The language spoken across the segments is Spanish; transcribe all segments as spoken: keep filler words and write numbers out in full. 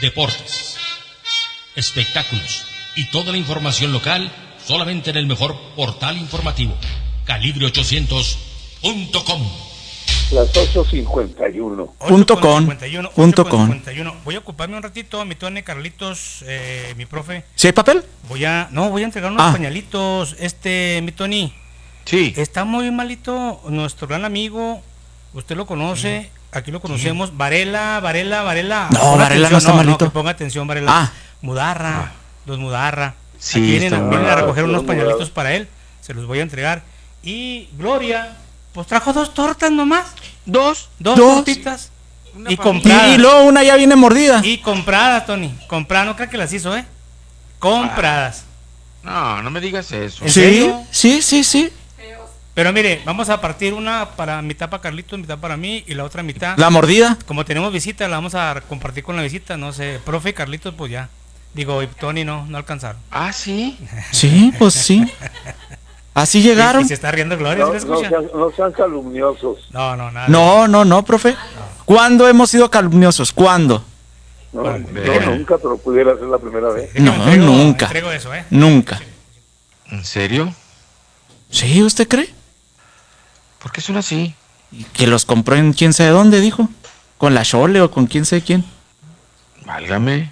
deportes, espectáculos y toda la información local solamente en el mejor portal informativo, calibre ochocientos punto com. Las ocho cincuenta y uno. Punto con. Punto con. cincuenta y uno. Voy a ocuparme un ratito, mi Tony, Carlitos, eh, mi profe. ¿Sí hay papel? Voy a, no, voy a entregar unos Ah. pañalitos. Este, mi Tony. Sí. Está muy malito nuestro gran amigo. Usted lo conoce, aquí lo conocemos. Varela, Varela, Varela. No, Ponga Varela no atención, está malito. que ponga atención, Varela. Ah. Mudarra, Ah. los Mudarra. Sí, Aquí vienen, está vienen a mal. recoger unos Ah, pañalitos Mudarra. para él. Se los voy a entregar. Y Gloria, pues trajo dos tortas nomás. ¿Dos? Dos, Dos. tortitas. Una Y familia. compradas. Y, y luego una ya viene mordida. Y compradas, Tony. Compradas, no creo que las hizo, ¿eh? Compradas. No, no me digas eso. ¿En Sí, serio? sí, sí, sí. Pero mire, vamos a partir una para mitad para Carlitos, mitad para mí y la otra mitad. La mordida. Como tenemos visita, la vamos a compartir con la visita, no sé. Profe y Carlitos, pues ya. Digo, y Tony no, no alcanzaron. Ah, sí. Sí, pues sí. Así Y, llegaron. y se está riendo Gloria, No, ¿sí no me escucha? sean, no sean calumniosos. No, no, nada. No, no, no, profe. ¿Cuándo hemos sido calumniosos? ¿Cuándo? No, Bueno, yo bien. nunca, pero pudiera ser la primera vez. Déjame No, entrego- nunca. Entrego eso, ¿eh? Nunca. ¿En serio? ¿Sí, usted cree? ¿Por qué son así? Y que los compró en quién sabe dónde, dijo. ¿Con la Chole o con quién sabe quién? Válgame.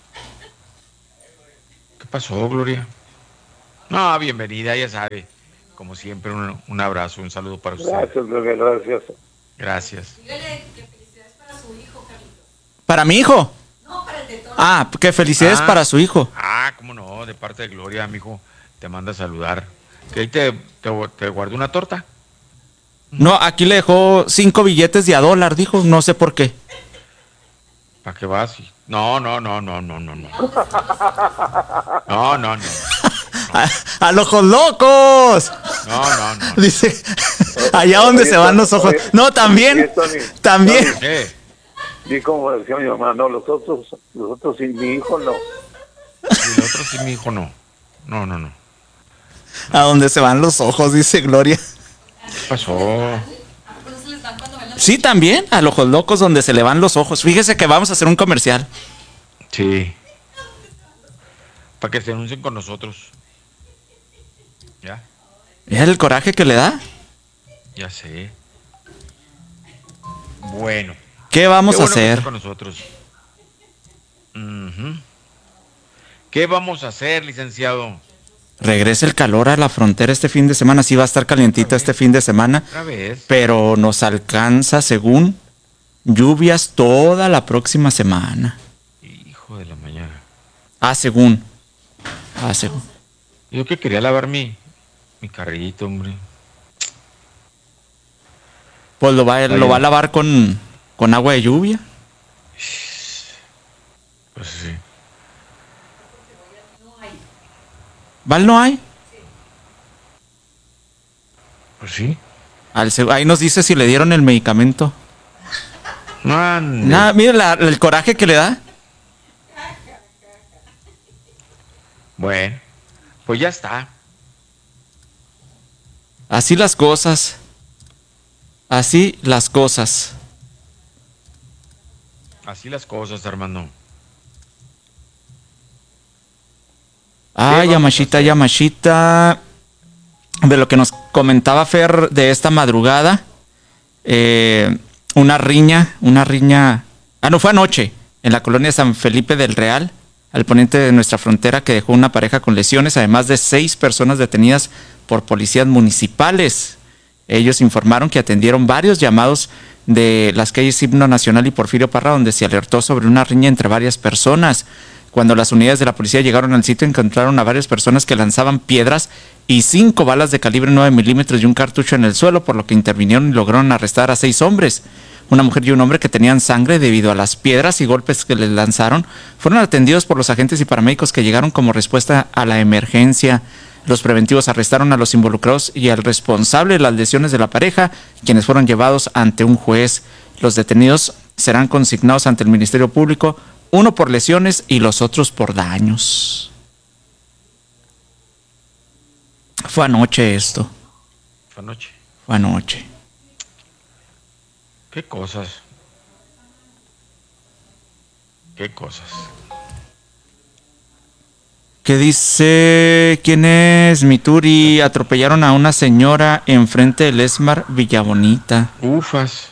¿Qué pasó, Gloria? No, bienvenida, ya sabe. Como siempre, un, un abrazo, un saludo para usted. Gracias, bebé, gracias. Gracias. Dígale que felicidades para su hijo, Carlitos. ¿Para mi hijo? No, para el de todo. Ah, que felicidades Ah. para su hijo. Ah, cómo no, de parte de Gloria, mijo, te manda a saludar. Que ahí te, te, te guardó una torta. No, aquí le dejó cinco billetes de a dólar, dijo. No sé por qué. ¿Para qué vas? No, no, no, no, no, no, no. No, no, no. ¡A, a los ojos locos! No, no, no. Dice, allá donde Oye, se van Tony, los ojos. oye, No, también. oye, Tony, También. Tony, ¿Qué? Y como decía mi mamá, no, los otros, los otros sin mi hijo no. Y el otro sí, mi hijo, no. No, no, no. A donde se van los ojos, dice Gloria. ¿Qué pasó? Pues se les dan cuando ven los... Sí, también. A los ojos locos donde se le van los ojos. Fíjese que vamos a hacer un comercial. Sí. Para que se anuncien con nosotros. Ya, ¿Es el coraje que le da? ya sé. Bueno. ¿Qué vamos Qué a bueno que hacer? está con nosotros. Ujú. ¿Qué vamos a hacer, licenciado? Regresa el calor a la frontera este fin de semana. Sí va a estar calientita este fin de semana. Otra vez. Pero nos alcanza, según, lluvias toda la próxima semana. Hijo de la mañana. Ah, según. Ah, según. Yo que quería lavar mi, mi carrito, hombre. Pues lo va, lo va a lavar con, con agua de lluvia. Pues sí. ¿Val no hay? Pues sí. Al seg- ahí nos dice si le dieron el medicamento. Ande. Nada, mire la- el coraje que le da. Bueno, pues ya está. Así las cosas. Así las cosas. Así las cosas, hermano. Ah, vamos a Yamashita, hacer? Yamashita. De lo que nos comentaba Fer de esta madrugada. eh, una riña, una riña. Ah, no, fue anoche. En la colonia San Felipe del Real. Al poniente de nuestra frontera, que dejó una pareja con lesiones, además de seis personas detenidas por policías municipales. Ellos informaron que atendieron varios llamados de las calles Himno Nacional y Porfirio Parra, donde se alertó sobre una riña entre varias personas. Cuando las unidades de la policía llegaron al sitio, encontraron a varias personas que lanzaban piedras y cinco balas de calibre nueve milímetros y un cartucho en el suelo, por lo que intervinieron y lograron arrestar a seis hombres. Una mujer y un hombre que tenían sangre debido a las piedras y golpes que les lanzaron fueron atendidos por los agentes y paramédicos que llegaron como respuesta a la emergencia. Los preventivos arrestaron a los involucrados y al responsable de las lesiones de la pareja, quienes fueron llevados ante un juez. Los detenidos serán consignados ante el Ministerio Público, uno por lesiones y los otros por daños. Fue anoche esto, Fue anoche. fue anoche. ¿Qué cosas? Qué cosas. ¿Qué dice? ¿Quién es? Mituri. Atropellaron a una señora enfrente del Esmar Villabonita. Ufas.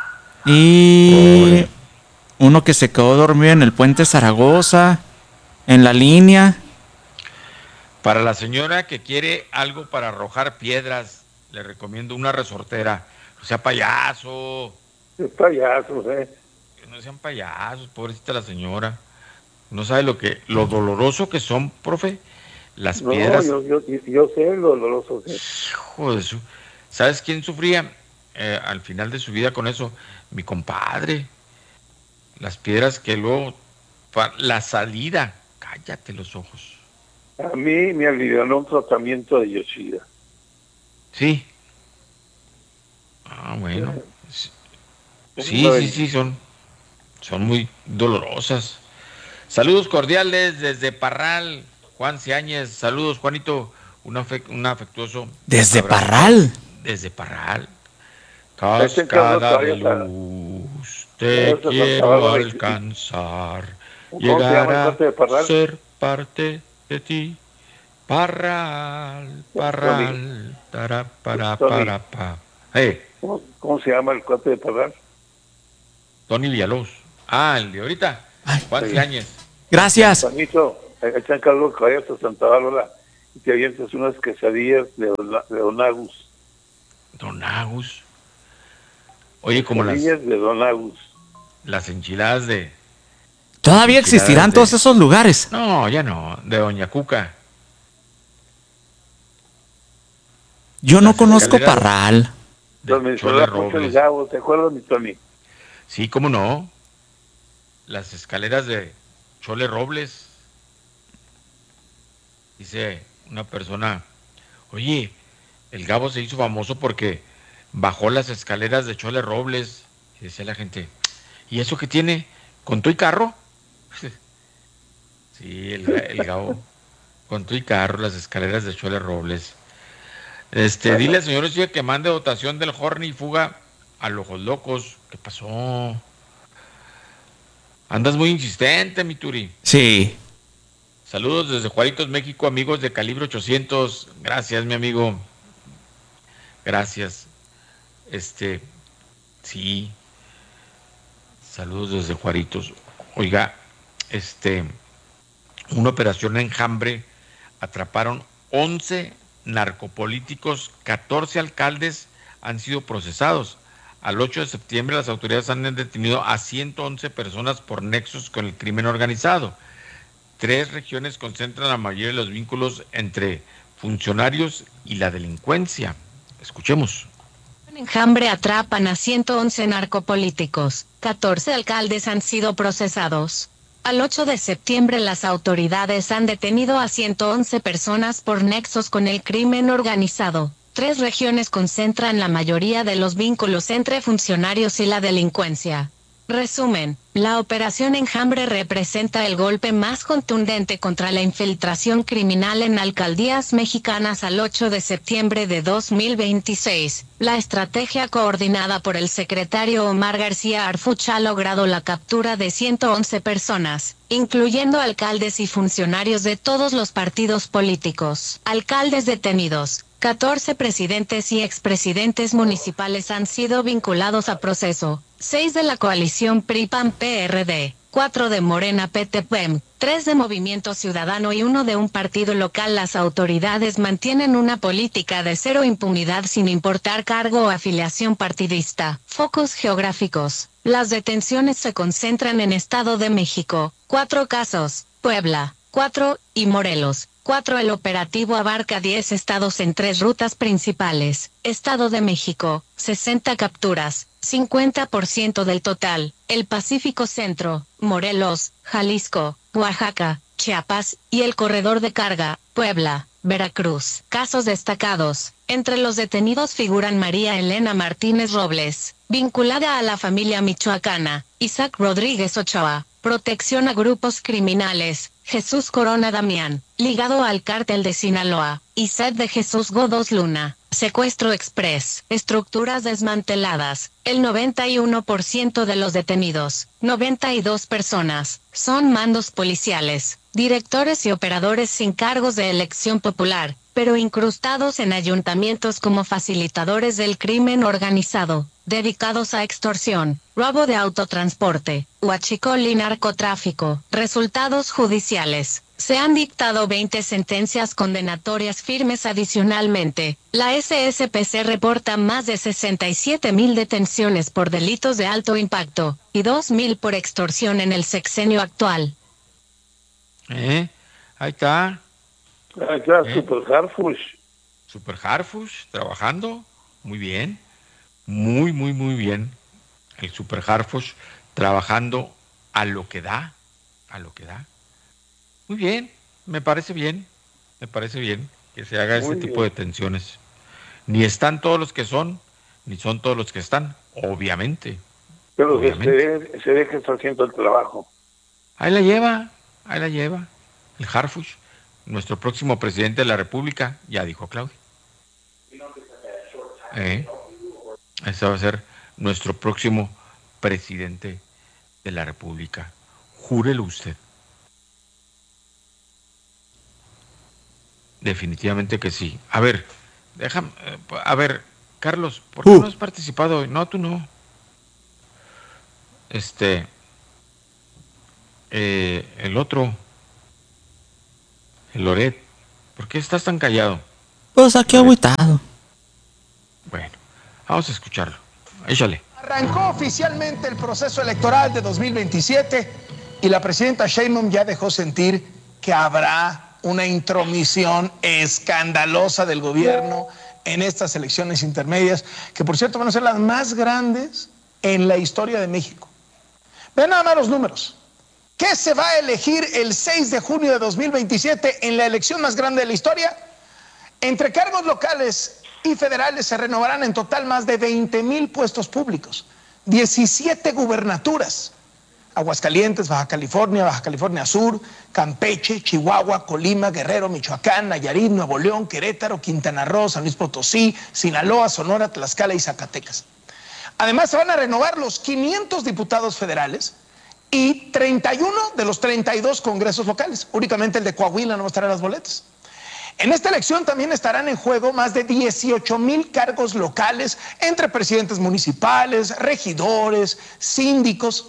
Y Pobre. uno que se quedó dormido en el puente Zaragoza, en la línea. Para la señora que quiere algo para arrojar piedras, le recomiendo una resortera. No sea payaso. Es payasos, ¿eh? Que no sean payasos, pobrecita la señora. No sabe lo que, lo doloroso que son, profe, las No, piedras. yo, yo, yo sé lo doloroso. ¿Sí? Hijo de su... ¿Sabes quién sufría eh, al final de su vida con eso? Mi compadre. Las piedras que luego... pa- La salida. Cállate los ojos. A mí me alivianó un tratamiento de Yoshida. Sí. Ah, bueno. Sí, Es sí, una sí, sí, son, son muy dolorosas. Saludos cordiales desde Parral, Juan Ciáñez. Saludos, Juanito. Un, afe- un afectuoso Desde abrazo. Parral. Desde Parral. Este cabrón Cascada de todavía está- luz, te Eso es lo que quiero hablaba de- alcanzar. ¿Cómo se llama el Llegar a corte de Parral? ser parte de ti. Parral, Parral, para, para, Tony. para, pa. Eh, ¿Cómo, cómo se llama el cuate de Parral? Tony Villalobos. Ah, el de ahorita. Ay, Juan sí. Ciáñez. gracias. Juanito, echan calor que vayas a Santa Bárbara y te avientas unas quesadillas de, Don- de Don Agus. Don Agus. Oye, como las, Quesadillas de Don Agus. las enchiladas de... Todavía existirán de- todos esos lugares. No, ya no, de Doña Cuca. Yo no Las conozco escaleras. Parral. De Donde se Chole da mucho el Robles. Gabo, ¿te acuerdas, mi Tony? Sí, cómo no. Las escaleras de Chole Robles. Dice una persona, oye, el Gabo se hizo famoso porque bajó las escaleras de Chole Robles. Y decía la gente, ¿y eso qué tiene? ¿Con tu y carro? Sí, el, Ga- el Gabo. Con tu y carro, las escaleras de Chole Robles. Este, dile al señor Ochoa que mande dotación del Horny y fuga a los ojos locos. ¿Qué pasó? Andas muy insistente, mi Turi. Sí. Saludos desde Juaritos, México, amigos de Calibre ochocientos. Gracias, mi amigo. Gracias. Este, sí. Saludos desde Juaritos. Oiga, este, una operación Enjambre, atraparon once narcopolíticos, catorce alcaldes han sido procesados. Al ocho de septiembre las autoridades han detenido a ciento once personas por nexos con el crimen organizado. Tres regiones concentran la mayoría de los vínculos entre funcionarios y la delincuencia. Escuchemos. En Enjambre atrapan a ciento once narcopolíticos, catorce alcaldes han sido procesados. Al ocho de septiembre las autoridades han detenido a ciento once personas por nexos con el crimen organizado. Tres regiones concentran la mayoría de los vínculos entre funcionarios y la delincuencia. Resumen, la operación Enjambre representa el golpe más contundente contra la infiltración criminal en alcaldías mexicanas al ocho de septiembre de dos mil veintiséis. La estrategia coordinada por el secretario Omar García Harfuch ha logrado la captura de ciento once personas, incluyendo alcaldes y funcionarios de todos los partidos políticos. Alcaldes detenidos. catorce presidentes y expresidentes municipales han sido vinculados a proceso, seis de la coalición P R I P A N P R D, cuatro de Morena P T P E M, tres de Movimiento Ciudadano y uno de un partido local. Las autoridades mantienen una política de cero impunidad sin importar cargo o afiliación partidista. Focos geográficos. Las detenciones se concentran en Estado de México, cuatro casos, Puebla, cuatro, y Morelos. cuatro. El operativo abarca diez estados en tres rutas principales. Estado de México, sesenta capturas, cincuenta por ciento del total. El Pacífico Centro, Morelos, Jalisco, Oaxaca, Chiapas, y el corredor de carga, Puebla, Veracruz. Casos destacados. Entre los detenidos figuran María Elena Martínez Robles, vinculada a la familia michoacana, Isaac Rodríguez Ochoa, protección a grupos criminales, Jesús Corona Damián, ligado al cártel de Sinaloa, Isaac de Jesús Godos Luna, secuestro express, estructuras desmanteladas. El noventa y uno por ciento de los detenidos, noventa y dos personas, son mandos policiales, directores y operadores sin cargos de elección popular, pero incrustados en ayuntamientos como facilitadores del crimen organizado, dedicados a extorsión, robo de autotransporte, huachicol y narcotráfico. Resultados judiciales. Se han dictado veinte sentencias condenatorias firmes adicionalmente. La S S P C reporta más de sesenta y siete mil detenciones por delitos de alto impacto, y dos mil por extorsión en el sexenio actual. ¿Eh? Ahí está. Ah, claro, ¿Eh? Super Harfush. Super Harfush, trabajando. Muy bien. Muy, muy, muy bien. El Super Harfush trabajando a lo que da. A lo que da. Muy bien. Me parece bien. Me parece bien que se haga ese tipo de tensiones. Ni están todos los que son, ni son todos los que están. Obviamente. Pero Obviamente. Se, ve, se ve que está haciendo el trabajo. Ahí la lleva. Ahí la lleva. El Harfush. Nuestro próximo presidente de la República, ya dijo Claudia. Eh, ese va a ser nuestro próximo presidente de la República. Júrelo usted. Definitivamente que sí. A ver, déjame, a ver, Carlos, ¿por qué uh. no has participado hoy? No, tú no. Este, eh, el otro. El Loret, ¿por qué estás tan callado? Pues aquí agüitado. Bueno, vamos a escucharlo. Échale. Arrancó oficialmente el proceso electoral de dos mil veintisiete y la presidenta Sheinbaum ya dejó sentir que habrá una intromisión escandalosa del gobierno en estas elecciones intermedias, que por cierto van a ser las más grandes en la historia de México. Vean nada más los números. ¿Qué se va a elegir el seis de junio de dos mil veintisiete en la elección más grande de la historia? Entre cargos locales y federales se renovarán en total más de veinte mil puestos públicos, diecisiete gubernaturas. Aguascalientes, Baja California, Baja California Sur, Campeche, Chihuahua, Colima, Guerrero, Michoacán, Nayarit, Nuevo León, Querétaro, Quintana Roo, San Luis Potosí, Sinaloa, Sonora, Tlaxcala y Zacatecas. Además se van a renovar los quinientos diputados federales y treinta y uno de los treinta y dos congresos locales. Únicamente el de Coahuila no va a estar en las boletas. En esta elección también estarán en juego más de dieciocho mil cargos locales entre presidentes municipales, regidores, síndicos.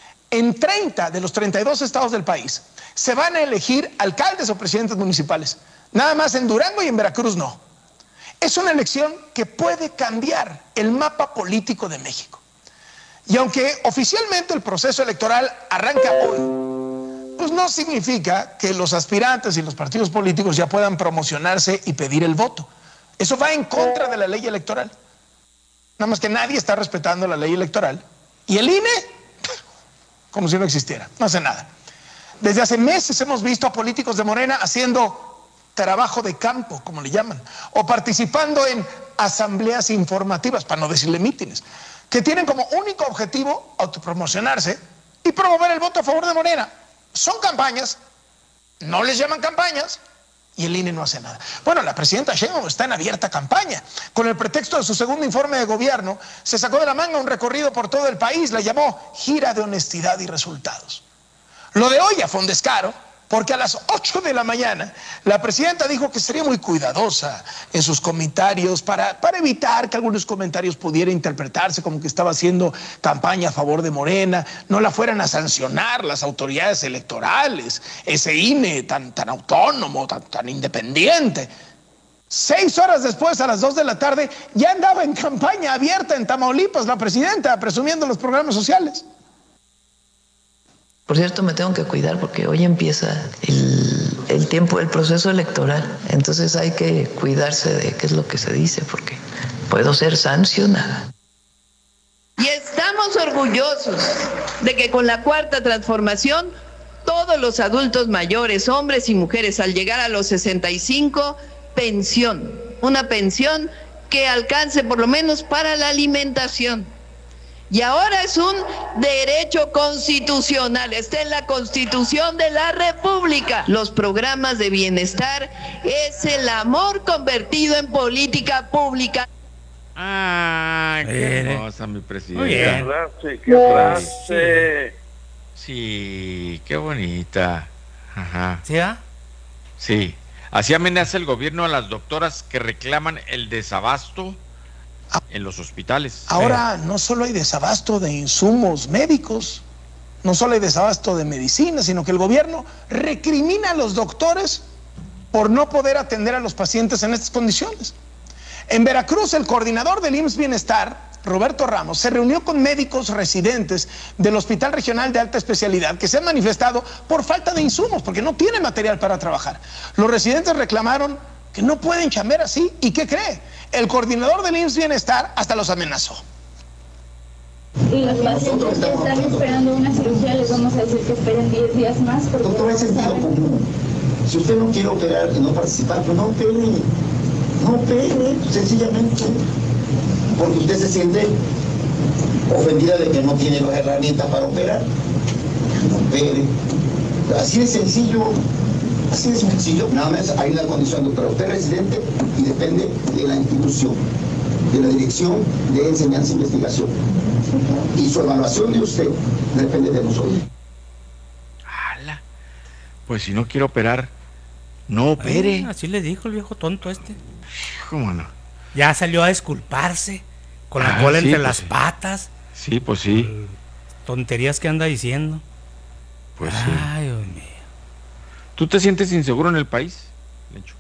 En treinta de los treinta y dos estados del país se van a elegir alcaldes o presidentes municipales. Nada más en Durango y en Veracruz no. Es una elección que puede cambiar el mapa político de México. Y aunque oficialmente el proceso electoral arranca hoy, pues no significa que los aspirantes y los partidos políticos ya puedan promocionarse y pedir el voto. Eso va en contra de la ley electoral. Nada más que nadie está respetando la ley electoral. Y el I N E, como si no existiera, no hace nada. Desde hace meses hemos visto a políticos de Morena haciendo trabajo de campo, como le llaman, o participando en asambleas informativas, para no decirle mítines, que tienen como único objetivo autopromocionarse y promover el voto a favor de Morena. Son campañas, no les llaman campañas, y el I N E no hace nada. Bueno, la presidenta Sheinbaum está en abierta campaña. Con el pretexto de su segundo informe de gobierno, se sacó de la manga un recorrido por todo el país, la llamó gira de honestidad y resultados. Lo de hoy ya fue un descaro, porque a las ocho de la mañana la presidenta dijo que sería muy cuidadosa en sus comentarios para, para evitar que algunos comentarios pudieran interpretarse como que estaba haciendo campaña a favor de Morena, no la fueran a sancionar las autoridades electorales, ese I N E tan, tan autónomo, tan, tan independiente. Seis horas después, a las dos de la tarde, ya andaba en campaña abierta en Tamaulipas la presidenta, presumiendo los programas sociales. Por cierto, me tengo que cuidar porque hoy empieza el, el tiempo del proceso electoral. Entonces hay que cuidarse de qué es lo que se dice porque puedo ser sancionada. Y estamos orgullosos de que con la Cuarta Transformación todos los adultos mayores, hombres y mujeres, al llegar a los sesenta y cinco, pensión, una pensión que alcance por lo menos para la alimentación. Y ahora es un derecho constitucional, está en la Constitución de la República. Los programas de bienestar es el amor convertido en política pública. ¡Ay, qué hermosa, mi presidenta! Qué frase, qué frase. Sí, qué bonita. Ajá. ¿Sí, ah? Sí. Así amenaza el gobierno a las doctoras que reclaman el desabasto en los hospitales. Ahora no solo hay desabasto de insumos médicos, no solo hay desabasto de medicina, sino que el gobierno recrimina a los doctores por no poder atender a los pacientes en estas condiciones. En Veracruz, el coordinador del I M S S Bienestar, Roberto Ramos, se reunió con médicos residentes del Hospital Regional de Alta Especialidad que se han manifestado por falta de insumos, porque no tienen material para trabajar. Los residentes reclamaron que no pueden chambear así. ¿Y qué cree? El coordinador del I M S S Bienestar hasta los amenazó. Y los pacientes que están esperando una cirugía, les vamos a decir que esperen diez días más. Doctor, es sentido común. Si usted no quiere operar y no participar, pues no opere. No opere, sencillamente. Porque usted se siente ofendida de que no tiene las herramientas para operar. No opere. Así de sencillo. Así de sencillo. Nada más hay una condición, doctora. Usted es residente y depende de la institución, de la Dirección de Enseñanza e Investigación. Y su evaluación de usted depende de nosotros. ¡Hala! Pues si no quiere operar, no opere. Ay, así le dijo el viejo tonto este. ¿Cómo no? Ya salió a disculparse con la Ah, cola sí, entre pues las sí. patas. Sí, pues sí. Tonterías que anda diciendo. Pues sí. Ay, Dios mío. ¿Tú te sientes inseguro en el país, Lencho?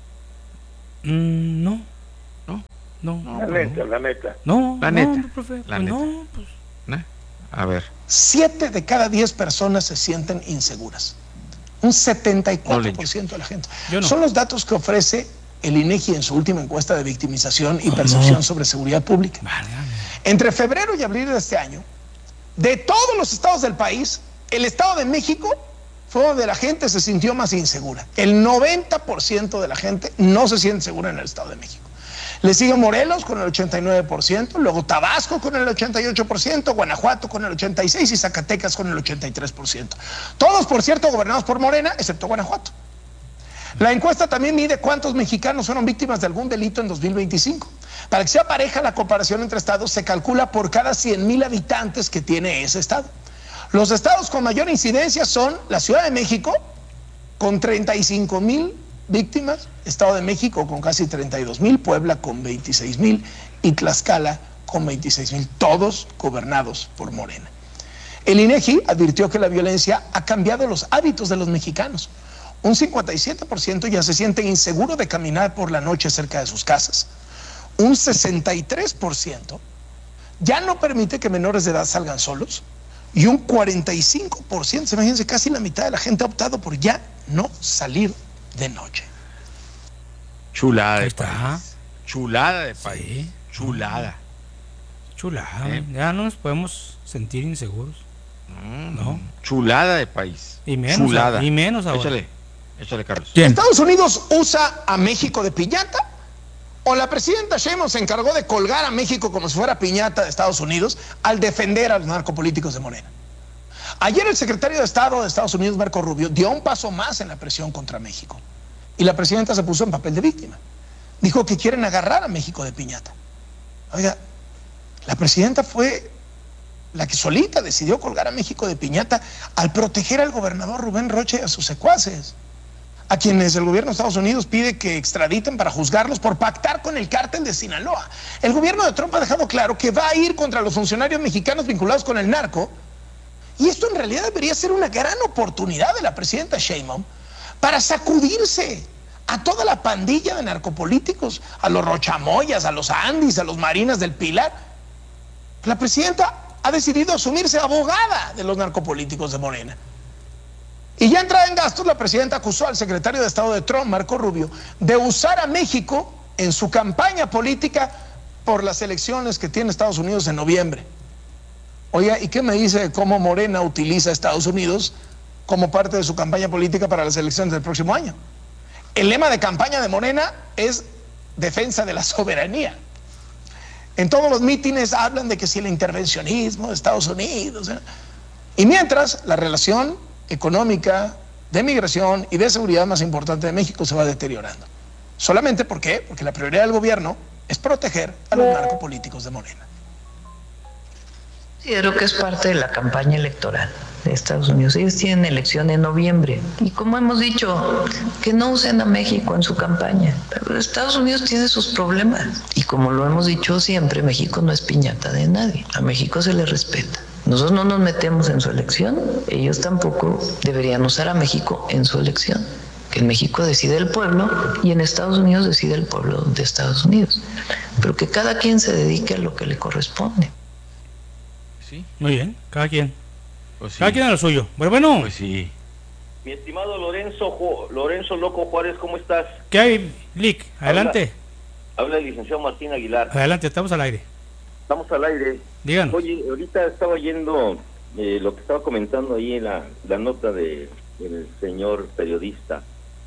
Mm, no. ¿No? No. La neta, la neta. No, La no, neta, profe, la pues neta. no, pues. ¿Eh? A ver. Siete de cada diez personas se sienten inseguras. Un setenta y cuatro por ciento de la gente. Yo no. Son los datos que ofrece el INEGI en su última encuesta de victimización y percepción no. sobre seguridad pública. Válgame. Entre febrero y abril de este año, de todos los estados del país, el Estado de México fue donde la gente se sintió más insegura. El noventa por ciento de la gente no se siente segura en el Estado de México. Le sigue Morelos con el ochenta y nueve por ciento, luego Tabasco con el ochenta y ocho por ciento, Guanajuato con el ochenta y seis por ciento y Zacatecas con el ochenta y tres por ciento. Todos, por cierto, gobernados por Morena, excepto Guanajuato. La encuesta también mide cuántos mexicanos fueron víctimas de algún delito en dos mil veinticinco. Para que sea pareja la comparación entre estados, se calcula por cada cien mil habitantes que tiene ese estado. Los estados con mayor incidencia son la Ciudad de México, con treinta y cinco mil víctimas, Estado de México con casi treinta y dos mil, Puebla con veintiséis mil y Tlaxcala con veintiséis mil, todos gobernados por Morena. El INEGI advirtió que la violencia ha cambiado los hábitos de los mexicanos. Un cincuenta y siete por ciento ya se siente inseguro de caminar por la noche cerca de sus casas. Un sesenta y tres por ciento ya no permite que menores de edad salgan solos. Y un cuarenta y cinco por ciento, imagínense, casi la mitad de la gente ha optado por ya no salir de noche. Chulada Ahí de está. país. Chulada de país. Sí. Chulada. Chulada. ¿Eh? Ya no nos podemos sentir inseguros. Mm, No. Chulada de país. Y menos, Chulada. y menos ahora. Échale, échale, Carlos. ¿Quién? ¿Estados Unidos usa a México de piñata? ¿O la presidenta Sheinbaum se encargó de colgar a México como si fuera piñata de Estados Unidos al defender a los narcopolíticos de Morena? Ayer el secretario de Estado de Estados Unidos, Marco Rubio, dio un paso más en la presión contra México. Y la presidenta se puso en papel de víctima. Dijo que quieren agarrar a México de piñata. Oiga, la presidenta fue la que solita decidió colgar a México de piñata al proteger al gobernador Rubén Rocha y a sus secuaces, a quienes el gobierno de Estados Unidos pide que extraditen para juzgarlos por pactar con el cártel de Sinaloa. El gobierno de Trump ha dejado claro que va a ir contra los funcionarios mexicanos vinculados con el narco, y esto en realidad debería ser una gran oportunidad de la presidenta Sheinbaum para sacudirse a toda la pandilla de narcopolíticos, a los Rochamoyas, a los Andis, a los Marinas del Pilar. La presidenta ha decidido asumirse abogada de los narcopolíticos de Morena. Y ya entrada en gastos, la presidenta acusó al secretario de Estado de Trump, Marco Rubio, de usar a México en su campaña política por las elecciones que tiene Estados Unidos en noviembre. Oiga, ¿y qué me dice de cómo Morena utiliza a Estados Unidos como parte de su campaña política para las elecciones del próximo año? El lema de campaña de Morena es defensa de la soberanía. En todos los mítines hablan de que si el intervencionismo de Estados Unidos, ¿eh? Y mientras la relación económica, de migración y de seguridad más importante de México se va deteriorando. ¿Solamente por qué? Porque la prioridad del gobierno es proteger a los narcopolíticos de Morena. Considero que es parte de la campaña electoral de Estados Unidos. Ellos tienen elección en noviembre. Y como hemos dicho, que no usen a México en su campaña. Pero Estados Unidos tiene sus problemas. Y como lo hemos dicho siempre, México no es piñata de nadie. A México se le respeta. Nosotros no nos metemos en su elección. Ellos tampoco deberían usar a México en su elección. Que en México decide el pueblo y en Estados Unidos decide el pueblo de Estados Unidos. Pero que cada quien se dedique a lo que le corresponde. Sí. Muy bien, cada quien. Pues sí. Cada quien a lo suyo. Bueno, bueno. Pues sí. Mi estimado Lorenzo Ju- Lorenzo Loco Juárez, ¿cómo estás? ¿Qué hay, Lick? Adelante. Habla, habla el licenciado Martín Aguilar. Adelante, estamos al aire. Estamos al aire. Díganos. Oye, ahorita estaba oyendo eh, lo que estaba comentando ahí en la, la nota de, del señor periodista.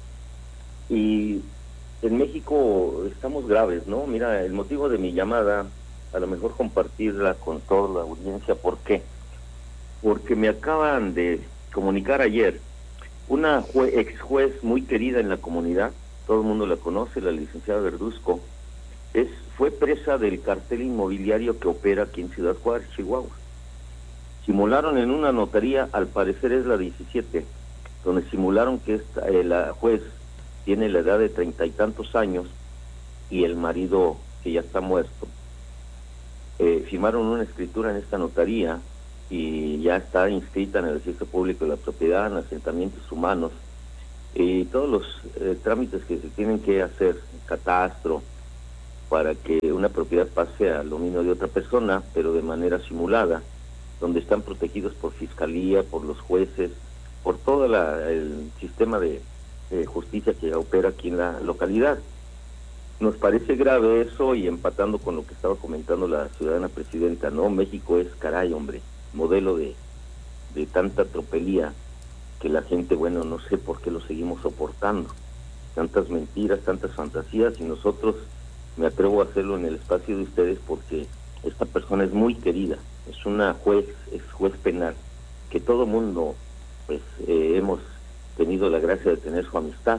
Y en México estamos graves, ¿no? Mira, el motivo de mi llamada, a lo mejor compartirla con toda la audiencia. ¿Por qué? Porque me acaban de comunicar ayer una jue- ex juez muy querida en la comunidad, todo el mundo la conoce, la licenciada Verduzco, es fue presa del cartel inmobiliario que opera aquí en Ciudad Juárez, Chihuahua. Simularon en una notaría, al parecer es la diecisiete, donde simularon que esta, eh, la juez tiene la edad de treinta y tantos años y el marido que ya está muerto. Eh, firmaron una escritura en esta notaría y ya está inscrita en el registro público de la propiedad, en asentamientos humanos y todos los eh, trámites que se tienen que hacer, catastro, para que una propiedad pase al dominio de otra persona, pero de manera simulada, donde están protegidos por fiscalía, por los jueces, por todo la, el sistema de eh, justicia que opera aquí en la localidad. Nos parece grave eso, y empatando con lo que estaba comentando la ciudadana presidenta, ¿no? México es, caray, hombre, modelo de, de tanta tropelía que la gente, bueno, no sé por qué lo seguimos soportando. Tantas mentiras, tantas fantasías, y nosotros, me atrevo a hacerlo en el espacio de ustedes porque esta persona es muy querida, es una juez, es juez penal, que todo mundo, pues, eh, hemos tenido la gracia de tener su amistad.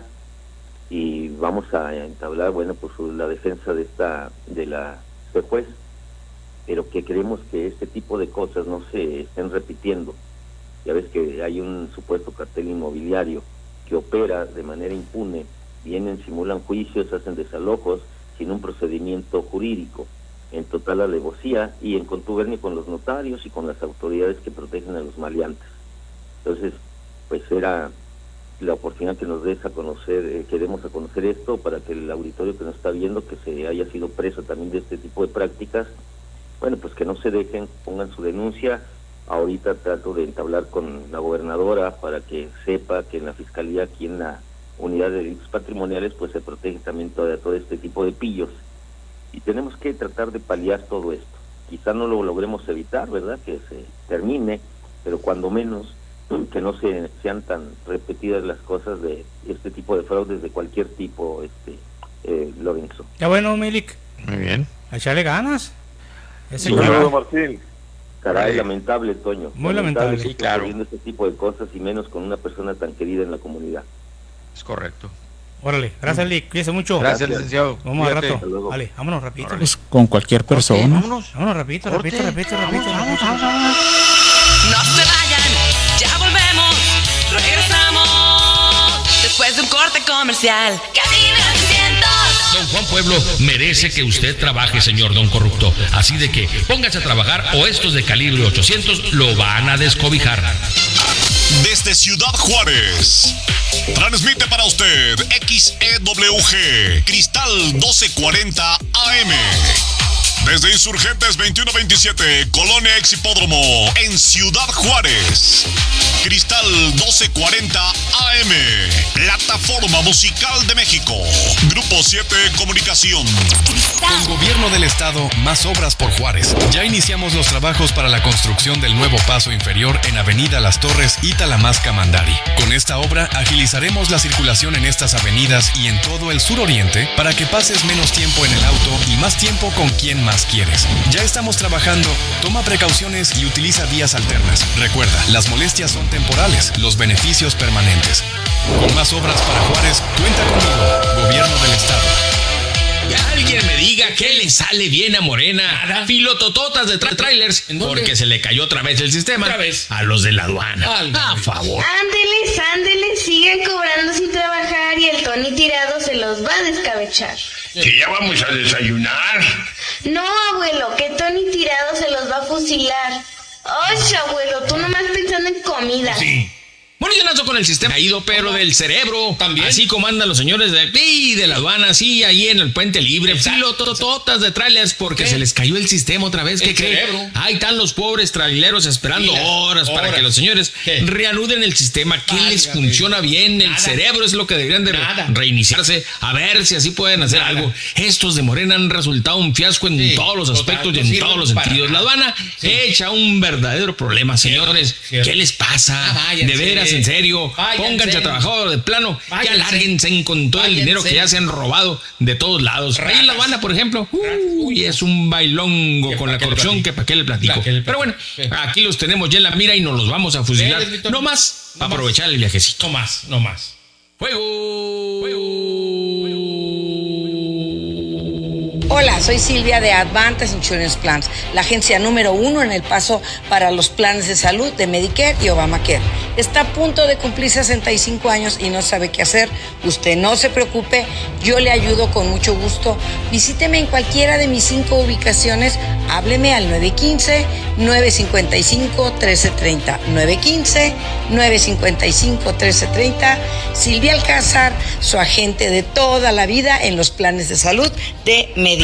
Y vamos a entablar, bueno, pues la defensa de esta de la de juez, pero que queremos que este tipo de cosas no se estén repitiendo. Ya ves que hay un supuesto cartel inmobiliario que opera de manera impune, vienen, simulan juicios, hacen desalojos sin un procedimiento jurídico, en total alevosía y en contubernio con los notarios y con las autoridades que protegen a los maleantes. Entonces, pues era la oportunidad que nos des a conocer, eh, queremos a conocer esto para que el auditorio que nos está viendo, que se haya sido preso también de este tipo de prácticas, bueno, pues que no se dejen, pongan su denuncia. Ahorita trato de entablar con la gobernadora para que sepa que en la fiscalía, aquí en la unidad de delitos patrimoniales, pues se protege también todo, todo este tipo de pillos. Y tenemos que tratar de paliar todo esto. Quizá no lo logremos evitar, ¿verdad?, que se termine, pero cuando menos que no se sean tan repetidas las cosas de este tipo de fraudes de cualquier tipo, este eh, Lorenzo. Ya bueno, Milik. Muy bien. A echarle ganas. Ese Sí, caray. Martín. Caray, Sí. lamentable, Toño. Muy lamentable. que Sí, esté claro. ocurriendo este tipo de cosas, y menos con una persona tan querida en la comunidad. Es correcto. Órale, gracias, Lick. Cuídese mucho. Gracias, licenciado. Vamos al Cuídate. rato. Hasta luego. Vale, vámonos rapidito. Órale. Pues con cualquier persona. Vámonos. Vámonos rapidito, rapidito, Corte. rapidito, rapidito, Vamos, rapidito. vamos, vamos. No se vayan, ya volvemos, regresamos después de un corte comercial. Calibre ochocientos. Don Juan Pueblo merece que usted trabaje, señor Don Corrupto. Así de que póngase a trabajar o estos de calibre ochocientos lo van a descobijar. Desde Ciudad Juárez, transmite para usted X E W G Cristal doce cuarenta A M. Desde Insurgentes veintiuno veintisiete, Colonia Ex Hipódromo, en Ciudad Juárez. Cristal doce cuarenta A M, plataforma musical de México. Grupo siete Comunicación. Con Gobierno del Estado, más obras por Juárez. Ya iniciamos los trabajos para la construcción del nuevo paso inferior en Avenida Las Torres y Talamasca Mandari. Con esta obra agilizaremos la circulación en estas avenidas y en todo el suroriente para que pases menos tiempo en el auto y más tiempo con quien más quieres. Ya estamos trabajando, toma precauciones y utiliza vías alternas. Recuerda, las molestias son temporales, los beneficios permanentes. Con más obras para Juárez, cuenta conmigo, Gobierno del Estado. Que alguien me diga que le sale bien a Morena. Filotototas de tra- trailers. Porque se le cayó otra vez el sistema. Otra vez. A los de la aduana. A favor. Ándeles, ándeles, sigan cobrando sin trabajar y el Tony tirado se los va a descabechar. Que ya vamos a desayunar. No, abuelo, que Tony tirado se los va a fusilar. Oye, abuelo, tú nomás pensando en comida. Sí. Bueno, yo nazo con el sistema caído, pero del cerebro. También. Así como andan los señores de, y de la aduana, así, ahí en el puente libre. Filotototas de trailers porque ¿qué? Se les cayó el sistema otra vez. ¿Qué creen? Ahí están los pobres traileros esperando Mira, horas, horas para que los señores ¿Qué? reanuden el sistema. ¿Qué Válgame. les funciona bien? Nada. El cerebro es lo que deberían de Nada. reiniciarse. A ver si así pueden hacer Nada. algo. Estos de Morena han resultado un fiasco en sí, todos los aspectos total, y en no todos los sentidos. La aduana sí. echa un verdadero problema, señores. Cierto. ¿Qué les pasa? Ah, de veras. En serio, váyanse. Pónganse a trabajar de plano, váyanse. Ya lárguense con todo váyanse. el dinero que ya se han robado de todos lados. Raras. Ahí en La Habana, por ejemplo, uy, es un bailongo con la corrupción que para qué le platico. Le Pero bueno, sí. aquí los tenemos ya en la mira y nos los vamos a fusilar. Sí, no más, no para aprovechar el viajecito. No más, no más. Fuego. Fuego. Hola, soy Silvia de Advantage Insurance Plans, la agencia número uno en El Paso para los planes de salud de Medicare y Obamacare. Está a punto de cumplir sesenta y cinco años y no sabe qué hacer. Usted no se preocupe, yo le ayudo con mucho gusto. Visíteme en cualquiera de mis cinco ubicaciones. Hábleme al nueve uno cinco, nueve cinco cinco, uno tres tres cero. nueve uno cinco, nueve cinco cinco, uno tres tres cero. Silvia Alcázar, su agente de toda la vida en los planes de salud de Medicare.